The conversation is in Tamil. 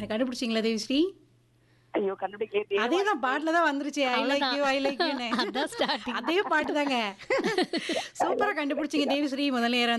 கண்டுபிடிச்சீங்களா தேவிஸ்ரீ? ஐயோ கண்டுபிடிக்கலையே. அதேதான் பாட்டுல தான் வந்துருச்சு. I like you, I like யூன்னு. அதான் ஸ்டார்டிங். அதே பாட்டு தாங்க. சூப்பரா கண்டுபிடிச்சீங்க தேவிஸ்ரீ. முதல் நேரம்